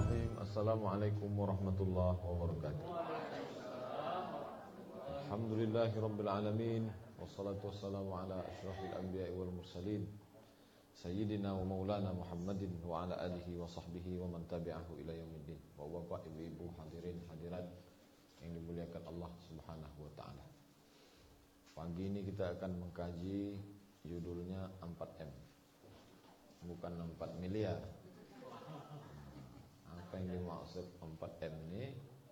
Bismillahirrahmanirrahim. Assalamualaikum warahmatullahi wabarakatuh. Alhamdulillahirabbil alamin wassalatu wassalamu ala asyrafil anbiya'i wal mursalin sayyidina wa maulana Muhammadin wa ala alihi wa sahbihi wa man tabi'ahu ila yaumiddin. Bapak, ibu-ibu, hadirin hadirat yang dimuliakan Allah Subhanahu wa taala. Pagi ini kita akan mengkaji judulnya 4M. Bukan 4 miliar. Apa yang dimaksud 4M ini?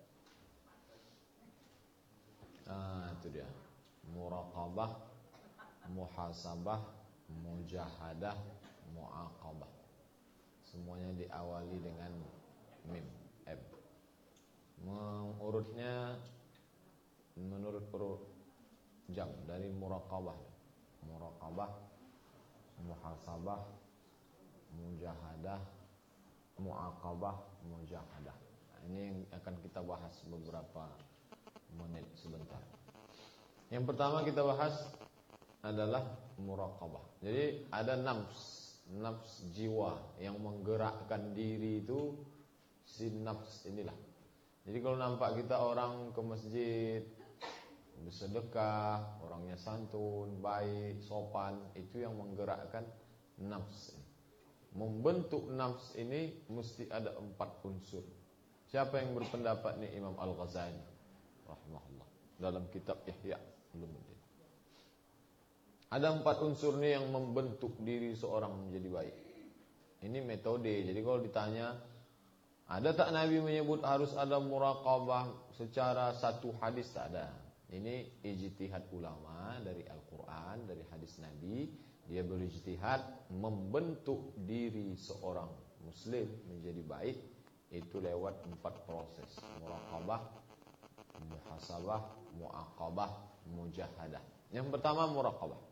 Itu dia. Muraqabah, muhasabah, mujahadah, muaqabah. Semuanya diawali dengan mim, M. Mengurutnya menurut urut jam dari muraqabah. Muraqabah, muhasabah, mujahadah, muaqabah, mujahadah. Ini yang akan kita bahas beberapa menit sebentar. Yang pertama kita bahas adalah muraqabah. Jadi ada nafs jiwa yang menggerakkan diri itu, si nafs inilah. Jadi kalau nampak kita orang ke masjid bersedekah, orangnya santun, baik, sopan, itu yang menggerakkan nafs. Membentuk nafs ini mesti ada 4 unsur. Siapa yang berpendapat nih? Imam Al-Ghazali rahimahullah dalam kitab Ihya Ulumuddin. Ada 4 unsur nih yang membentuk diri seorang menjadi baik. Ini metode. Jadi kalau ditanya, ada tak Nabi menyebut harus ada muraqabah secara satu hadis? Tak ada. Ini ijtihad ulama dari Al-Quran, dari hadis Nabi. Dia berijtihad membentuk diri seorang muslim menjadi baik itu lewat 4 proses: muraqabah, muhasabah, muaqabah, mujahadah. Yang pertama muraqabah.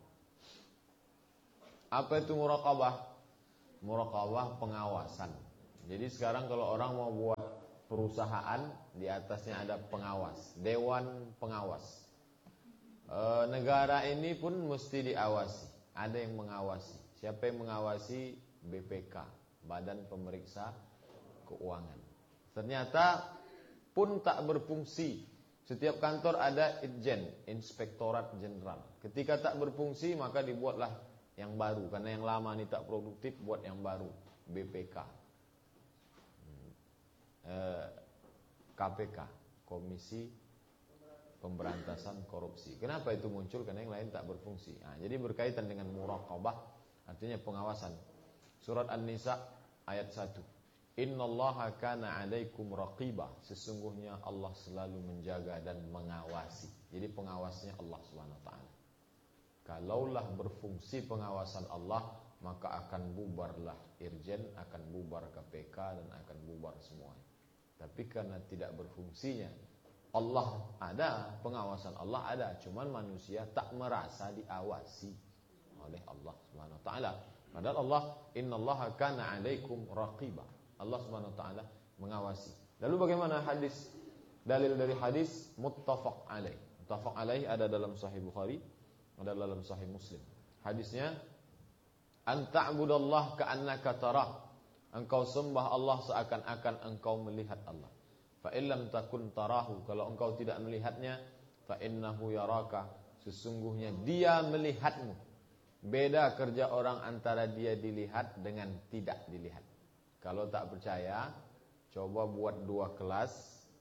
Apa itu muraqabah? Muraqabah pengawasan. Jadi sekarang kalau orang mau buat perusahaan, di atasnya ada pengawas, dewan pengawas. Negara ini pun mesti diawasi. Ada yang mengawasi. Siapa yang mengawasi? BPK, Badan Pemeriksa Keuangan. Ternyata pun tak berfungsi. Setiap kantor ada Itjen, Inspektorat Jenderal. Ketika tak berfungsi, maka dibuatlah yang baru. Karena yang lama ini tak produktif, buat yang baru, BPK. KPK, Komisi Pemberantasan Korupsi. Kenapa itu muncul? Karena yang lain tak berfungsi. Jadi berkaitan dengan muraqabah, artinya pengawasan. Surat An-Nisa ayat 1. Innallaha kana 'alaikum raqiba. Sesungguhnya Allah selalu menjaga dan mengawasi. Jadi pengawasnya Allah Subhanahu wa taala. Kalaulah berfungsi pengawasan Allah, maka akan bubarlah Irjen, akan bubar KPK, dan akan bubar semuanya. Tapi karena tidak berfungsinya, Allah ada, pengawasan Allah ada, cuman manusia tak merasa diawasi oleh Allah Subhanahu wa taala. Padahal Allah, innallaha kana 'alaikum raqiba. Allah Subhanahu wa taala mengawasi. Lalu bagaimana hadis? Dalil dari hadis muttafaq alaih. Muttafaq alaih ada dalam Sahih Bukhari, ada dalam Sahih Muslim. Hadisnya, an ta'budallah ka'annaka tarah. Engkau sembah Allah seakan-akan engkau melihat Allah. Fa illam takun tarahu, kalau engkau tidak melihatnya, fa innahu yaraka, sesungguhnya dia melihatmu. Beda kerja orang antara dia dilihat dengan tidak dilihat. Kalau tak percaya, coba buat 2 kelas.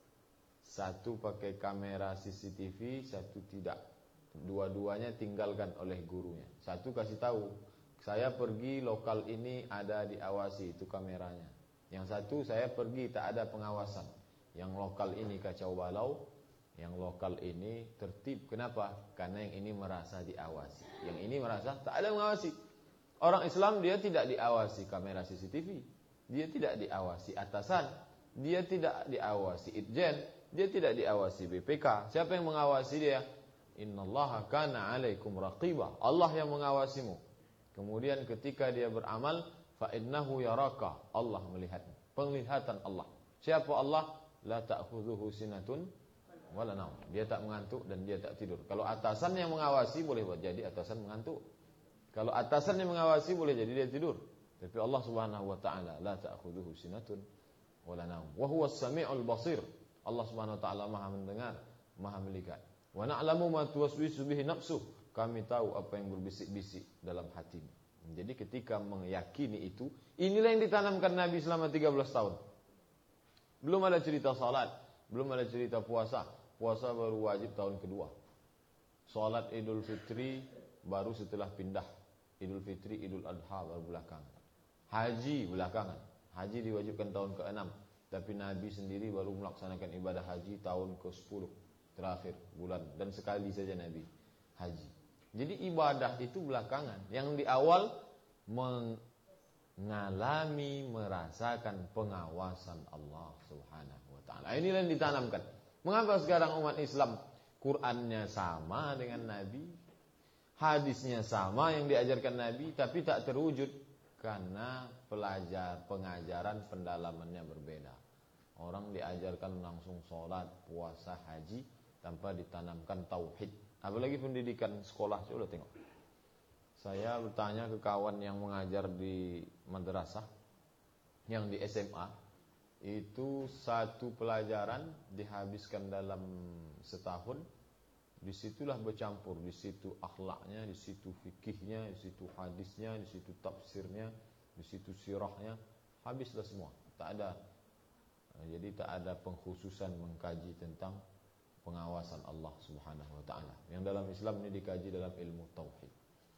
Satu pakai kamera CCTV, satu tidak. Dua-duanya tinggalkan oleh gurunya. Satu kasih tahu, saya pergi lokal ini ada diawasi, itu kameranya. Yang satu, saya pergi tak ada pengawasan. Yang lokal ini kacau balau, yang lokal ini tertib. Kenapa? Karena yang ini merasa diawasi, yang ini merasa tak ada mengawasi. Orang Islam dia tidak diawasi kamera CCTV, dia tidak diawasi atasan, dia tidak diawasi Itjen, dia tidak diawasi BPK. Siapa yang mengawasi dia? Innallaha kana 'alaikum raqiba. Allah yang mengawasimu. Kemudian ketika dia beramal, fa innahu yaraka, Allah melihat. Penglihatan Allah. Siapa Allah? La ta'khudhuhu sinatun wala naum. Dia tak mengantuk dan dia tak tidur. Kalau atasan yang mengawasi, boleh jadi atasan mengantuk. Kalau atasan yang mengawasi, boleh jadi dia tidur. Tapi Allah Subhanahu wa taala la ta'khudhuhu sinatun wala naum. Wa huwas sami'ul basir. Allah Subhanahu wa taala Maha mendengar, Maha melihat. Wa na'lamu ma tuwaswisu bihi nafsuh. Kami tahu apa yang berbisik-bisik dalam hatimu. Jadi ketika meyakini itu, inilah yang ditanamkan Nabi selama 13 tahun. Belum ada cerita salat, belum ada cerita puasa. Puasa baru wajib tahun kedua. Salat Idul Fitri baru setelah pindah. Idul Fitri, Idul Adha baru belakangan. Haji belakangan. Haji diwajibkan tahun ke-6. Tapi Nabi sendiri baru melaksanakan ibadah haji tahun ke-10. Terakhir bulan. Dan sekali saja Nabi haji. Jadi ibadah itu belakangan. Yang di awal mengalami, merasakan pengawasan Allah Subhanahu wa ta'ala. Inilah yang ditanamkan. Mengapa sekarang umat Islam Qur'annya sama dengan Nabi, hadisnya sama yang diajarkan Nabi, tapi tak terwujud karena pengajaran pendalamannya berbeda. Orang diajarkan langsung sholat, puasa, haji tanpa ditanamkan tauhid. Apalagi pendidikan sekolah, coba tengok. Saya bertanya ke kawan yang mengajar di madrasah, yang di SMA, itu satu pelajaran dihabiskan dalam setahun. Disitulah bercampur, di situ akhlaknya, di situ fikihnya, di situ hadisnya, di situ tafsirnya, di situ sirahnya, habislah semua. Tak ada, jadi tak ada pengkhususan mengkaji tentang pengawasan Allah Subhanahu wa taala. Yang dalam Islam ini dikaji dalam ilmu tauhid.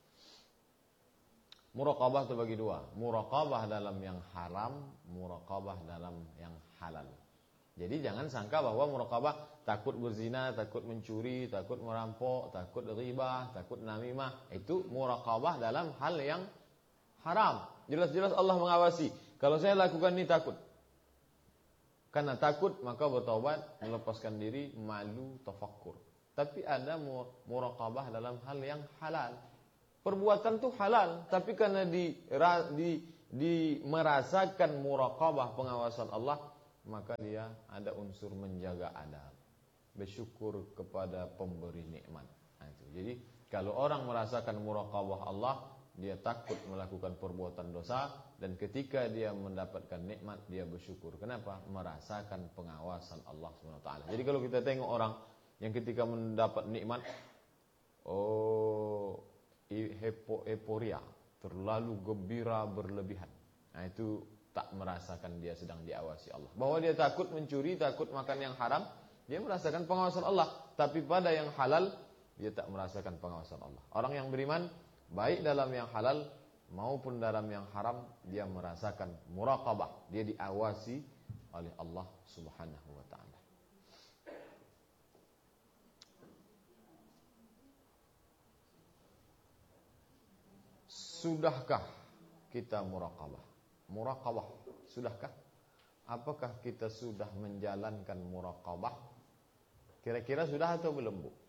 Muraqabah terbagi dua, muraqabah dalam yang haram, muraqabah dalam yang halal. Jadi jangan sangka bahwa muraqabah takut berzina, takut mencuri, takut merampok, takut ghibah, takut namimah. Itu muraqabah dalam hal yang haram. Jelas-jelas Allah mengawasi. Kalau saya lakukan ini takut. Karena takut maka bertaubat, melepaskan diri, malu, tafakkur. Tapi ada muraqabah dalam hal yang halal. Perbuatan itu halal, tapi karena merasakan muraqabah pengawasan Allah, maka dia ada unsur menjaga adab, bersyukur kepada pemberi nikmat. Jadi kalau orang merasakan muraqabah Allah, dia takut melakukan perbuatan dosa, dan ketika dia mendapatkan nikmat dia bersyukur. Kenapa? Merasakan pengawasan Allah SWT. Jadi kalau kita tengok orang yang ketika mendapat nikmat, euforia, terlalu gembira berlebihan. Nah itu tak merasakan dia sedang diawasi Allah. Bahwa dia takut mencuri, takut makan yang haram, dia merasakan pengawasan Allah. Tapi pada yang halal, dia tak merasakan pengawasan Allah. Orang yang beriman, baik dalam yang halal maupun dalam yang haram, dia merasakan muraqabah. Dia diawasi oleh Allah Subhanahu wa ta'ala. Sudahkah kita muraqabah? Muraqabah, sudahkah? Apakah kita sudah menjalankan muraqabah? Kira-kira sudah atau belum, Bu?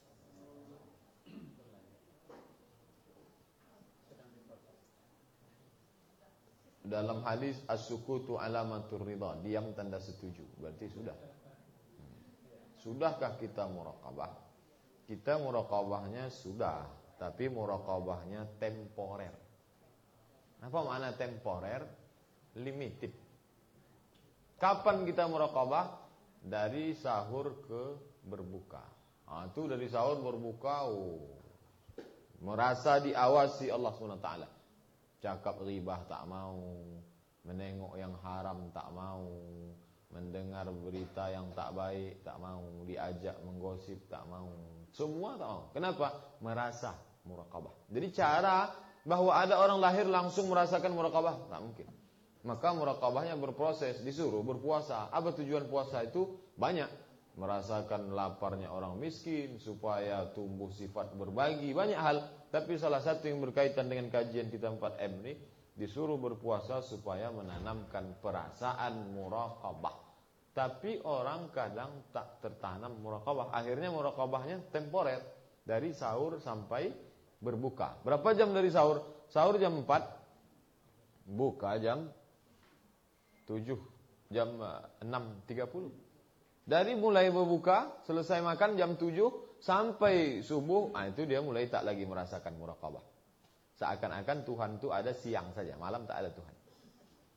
Dalam hadis as-sukutu alamatur ridha, diam tanda setuju. Berarti sudah. Sudahkah kita muraqabah? Kita muraqabahnya sudah, tapi muraqabahnya temporer. Apa makna temporer? Limited. Kapan kita muraqabah? Dari sahur ke berbuka. Itu dari sahur berbuka, merasa diawasi Allah SWT. Cakap ghibah tak mau, menengok yang haram tak mau, mendengar berita yang tak baik tak mau, diajak menggosip tak mau, semua tak mau. Kenapa? Merasa muraqabah. Jadi cara bahwa ada orang lahir langsung merasakan muraqabah, tak mungkin. Maka muraqabahnya berproses, disuruh berpuasa. Apa tujuan puasa itu? Banyak. Merasakan laparnya orang miskin, supaya tumbuh sifat berbagi, banyak hal. Tapi salah satu yang berkaitan dengan kajian kita 4M ini, disuruh berpuasa supaya menanamkan perasaan muraqabah. Tapi orang kadang tak tertanam muraqabah. Akhirnya muraqabahnya temporer, dari sahur sampai berbuka. Berapa jam dari sahur? Sahur jam 4, buka jam 7, jam 6.30. Dari mulai berbuka, selesai makan jam 7 sampai subuh, itu dia mulai tak lagi merasakan muraqabah. Seakan-akan Tuhan itu ada siang saja, malam tak ada Tuhan.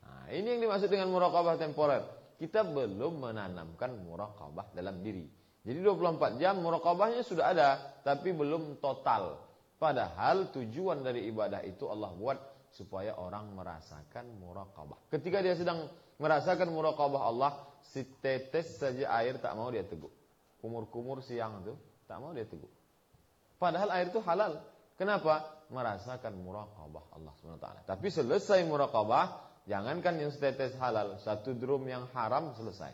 Nah, ini yang dimaksud dengan muraqabah temporer. Kita belum menanamkan muraqabah dalam diri. Jadi 24 jam muraqabahnya sudah ada, tapi belum total. Padahal tujuan dari ibadah itu Allah buat supaya orang merasakan muraqabah. Ketika dia sedang merasakan muraqabah Allah, setetes saja air tak mau dia teguk. Kumur-kumur siang itu tak mau dia teguk. Padahal air itu halal. Kenapa? Merasakan muraqabah Allah SWT. Tapi selesai muraqabah, jangankan yang setetes halal, satu drum yang haram selesai.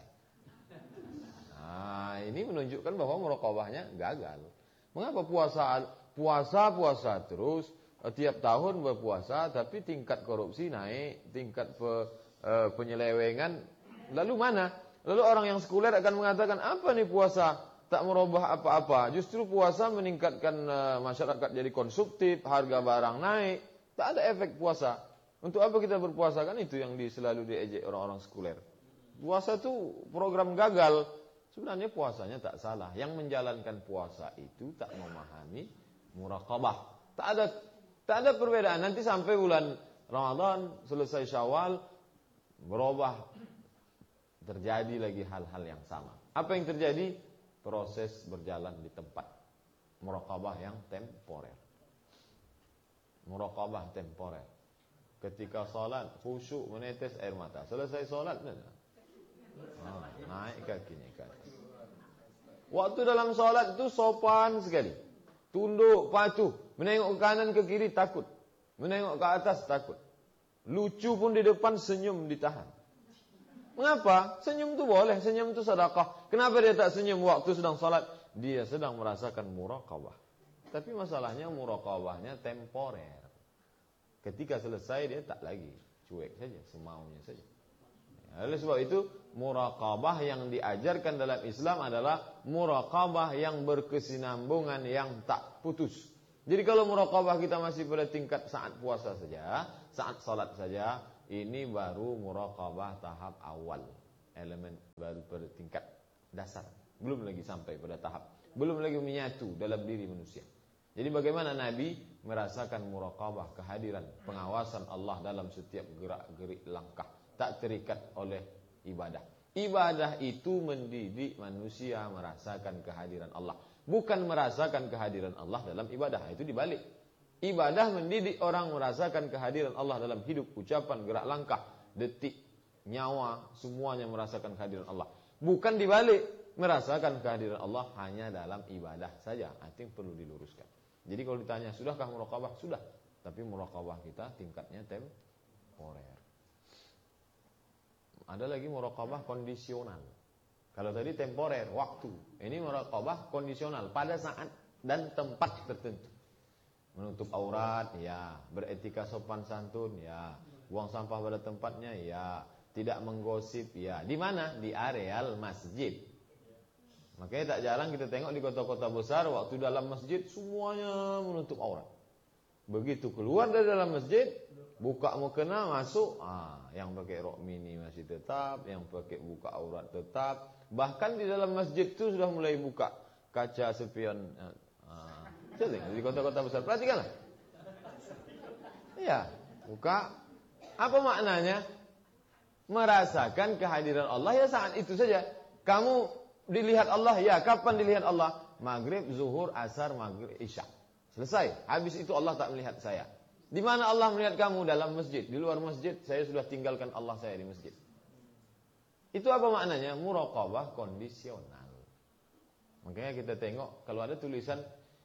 Nah, ini menunjukkan bahwa muraqabahnya gagal. Mengapa puasa terus, tiap tahun berpuasa, tapi tingkat korupsi naik, tingkat penyelewengan, lalu mana? Lalu orang yang sekuler akan mengatakan, apa nih puasa? Tak merubah apa-apa. Justru puasa meningkatkan masyarakat jadi konsumtif, harga barang naik. Tak ada efek puasa. Untuk apa kita berpuasa? Kan itu yang selalu diejek orang-orang sekuler. Puasa itu program gagal. Sebenarnya puasanya tak salah. Yang menjalankan puasa itu tak memahami muraqabah. Tak ada perbedaan. Nanti sampai bulan Ramadan, selesai Syawal, berubah. Terjadi lagi hal-hal yang sama. Apa yang terjadi? Proses berjalan di tempat. Muraqabah yang temporer. Muraqabah temporer. Ketika salat, khusyuk menetes air mata. Selesai salat, naik kakinya ke atas. Waktu dalam salat itu sopan sekali. Tunduk, patuh. Menengok ke kanan ke kiri takut. Menengok ke atas takut. Lucu pun di depan, senyum ditahan. Mengapa? Senyum itu boleh, senyum itu sedekah. Kenapa dia tak senyum waktu sedang salat? Dia sedang merasakan muraqabah. Tapi masalahnya muraqabahnya temporer. Ketika selesai dia tak lagi, cuek saja, semaunya saja. Oleh sebab itu, muraqabah yang diajarkan dalam Islam adalah muraqabah yang berkesinambungan, yang tak putus. Jadi kalau muraqabah kita masih pada tingkat saat puasa saja, saat salat saja, ini baru muraqabah tahap awal. Elemen baru bertingkat dasar. Belum lagi sampai pada tahap. Belum lagi menyatu dalam diri manusia. Jadi bagaimana Nabi merasakan muraqabah, kehadiran, pengawasan Allah dalam setiap gerak-gerik langkah. Tak terikat oleh ibadah. Ibadah itu mendidik manusia merasakan kehadiran Allah. Bukan merasakan kehadiran Allah dalam ibadah. Itu dibalik. Ibadah mendidik orang merasakan kehadiran Allah dalam hidup, ucapan, gerak langkah, detik, nyawa, semuanya merasakan kehadiran Allah. Bukan dibalik, merasakan kehadiran Allah hanya dalam ibadah saja. Itu yang perlu diluruskan. Jadi kalau ditanya, sudahkah muraqabah? Sudah. Tapi muraqabah kita tingkatnya temporer. Ada lagi muraqabah kondisional. Kalau tadi temporer, waktu. Ini muraqabah kondisional, pada saat dan tempat tertentu. Menutup aurat, ya. Beretika sopan santun, ya. Buang sampah pada tempatnya, ya. Tidak menggosip, ya. Di mana? Di areal masjid. Makanya tak jarang kita tengok di kota-kota besar, waktu dalam masjid semuanya menutup aurat. Begitu keluar dari dalam masjid, buka mukena masuk, yang pakai rok mini masih tetap, yang pakai buka aurat tetap. Bahkan di dalam masjid itu sudah mulai buka kaca spion. Di kota-kota besar, perhatikanlah. Iya, buka. Apa maknanya? Merasakan kehadiran Allah ya saat itu saja. Kamu dilihat Allah, ya kapan dilihat Allah? Maghrib, zuhur, asar, maghrib, isya. Selesai. Habis itu Allah tak melihat saya. Di mana Allah melihat kamu? Dalam masjid. Di luar masjid, saya sudah tinggalkan Allah saya di masjid. Itu apa maknanya? Muraqabah kondisional. Makanya kita tengok kalau ada tulisan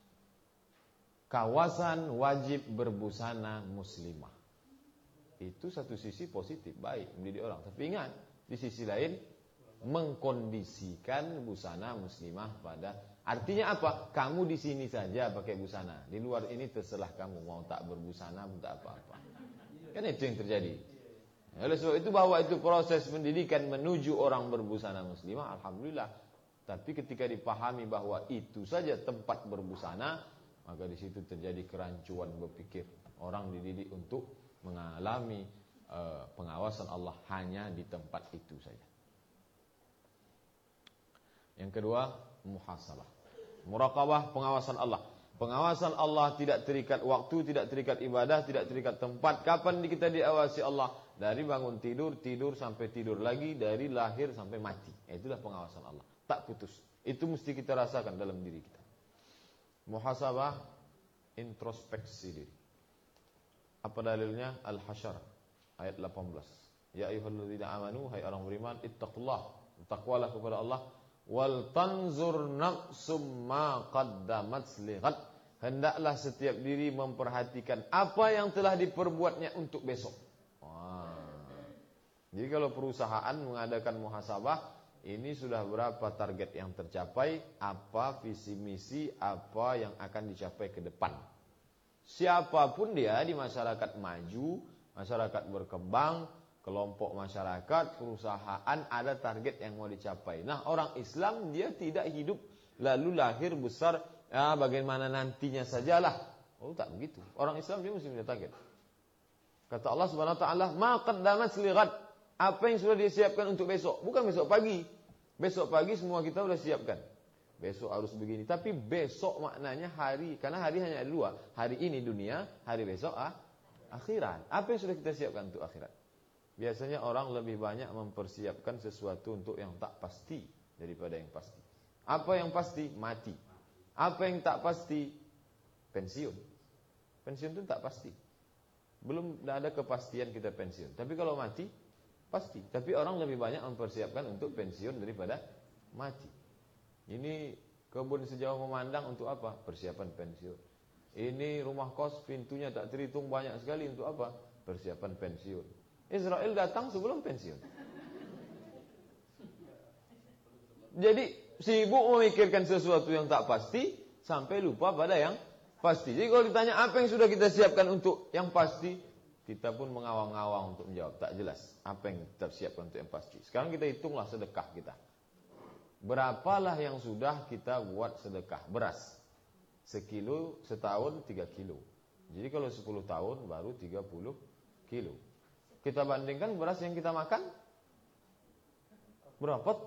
kawasan wajib berbusana muslimah. Itu satu sisi positif, baik mendidik orang. Tapi ingat, di sisi lain mengkondisikan busana muslimah pada. Artinya apa? Kamu di sini saja pakai busana. Di luar ini terserah kamu mau tak berbusana, tak apa-apa. Kan itu yang terjadi. Oleh sebab itu bahwa itu proses pendidikan menuju orang berbusana muslimah, alhamdulillah. Tapi ketika dipahami bahwa itu saja tempat berbusana, maka di situ terjadi kerancuan berpikir. Orang dididik untuk mengalami pengawasan Allah hanya di tempat itu saja. Yang kedua, muhasabah. Muraqabah, pengawasan Allah. Pengawasan Allah tidak terikat waktu, tidak terikat ibadah, tidak terikat tempat. Kapan kita diawasi Allah? Dari bangun tidur, tidur sampai tidur lagi, dari lahir sampai mati. Itulah pengawasan Allah. Tak putus. Itu mesti kita rasakan dalam diri kita. Muhasabah, introspeksi diri. Apa dalilnya? Al-Hasyr ayat 18. Ya ayyuhalladzina amanu, hai orang beriman, ittaqullah, takwalah kepada Allah, wal tanzur nafsum ma qaddamat lighad. Hendaklah setiap diri memperhatikan apa yang telah diperbuatnya untuk besok. Jadi kalau perusahaan mengadakan muhasabah, ini sudah berapa target yang tercapai, apa visi misi, apa yang akan dicapai ke depan. Siapapun dia di masyarakat maju, masyarakat berkembang, kelompok masyarakat, perusahaan, ada target yang mau dicapai. Nah, orang Islam dia tidak hidup lalu lahir besar, bagaimana nantinya sajalah. Oh, tak begitu. Orang Islam dia mesti punya target. Kata Allah Subhanahu wa taala, "Ma qaddamat lighad." Apa yang sudah disiapkan untuk besok, bukan besok pagi. Besok pagi semua kita sudah siapkan. Besok harus begini, tapi besok maknanya hari, karena hari hanya ada dua. Hari ini dunia, hari besok akhirat. Apa yang sudah kita siapkan untuk akhirat? Biasanya orang lebih banyak mempersiapkan sesuatu untuk yang tak pasti daripada yang pasti. Apa yang pasti? Mati. Apa yang tak pasti? Pensiun. Pensiun itu tak pasti. Belum ada kepastian kita pensiun. Tapi kalau mati, pasti. Tapi orang lebih banyak mempersiapkan untuk pensiun daripada mati. Ini kebun sejauh memandang untuk apa? Persiapan pensiun. Ini rumah kos pintunya tak terhitung banyak sekali untuk apa? Persiapan pensiun. Israel datang sebelum pensiun. Jadi sibuk memikirkan sesuatu yang tak pasti sampai lupa pada yang pasti. Jadi kalau ditanya apa yang sudah kita siapkan untuk yang pasti, kita pun mengawang-awang untuk menjawab. Tak jelas apa yang kita siapkan untuk yang pasti. Sekarang kita hitunglah sedekah kita. Berapalah yang sudah kita buat sedekah? Beras. Sekilo, setahun 3 kilo. Jadi kalau 10 tahun baru 30 kilo. Kita bandingkan beras yang kita makan. Berapa?